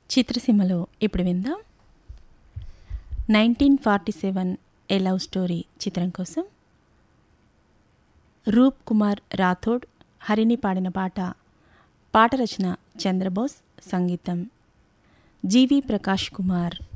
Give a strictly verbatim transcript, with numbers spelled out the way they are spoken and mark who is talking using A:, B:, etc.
A: చిత్రసీమలో ఇప్పుడు విందాం నైన్టీన్ ఫార్టీ సెవెన్ ఏ లవ్ స్టోరీ చిత్రం కోసం రూప్ కుమార్ రాథోడ్ హరిని పాడిన పాట. పాట రచన చంద్రబోస్, సంగీతం జీవి ప్రకాష్ కుమార్.